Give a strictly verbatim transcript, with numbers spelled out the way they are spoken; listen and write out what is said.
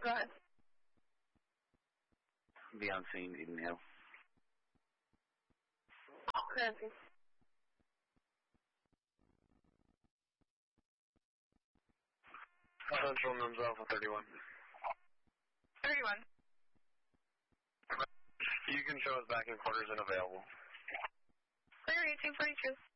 Go ahead. Be on scene, Eden Hill. Nancy. Central N I M S Alpha thirty-one. thirty-one. You can show us back in quarters and available. Clear eighteen forty-two.